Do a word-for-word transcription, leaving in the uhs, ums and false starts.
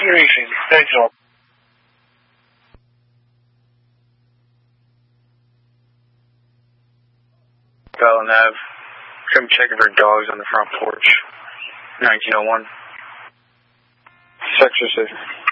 Easy. Thanks all. Bell and Nav. Come check if her dog's on the front porch. nineteen oh one. Sexorcist.